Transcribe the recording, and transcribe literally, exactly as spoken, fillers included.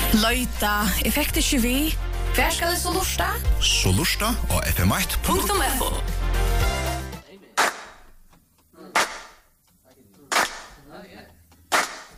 Løyta, effekter ikke vi. Hver skal det så lorsta? Så lusta og F M ett Punktum F O.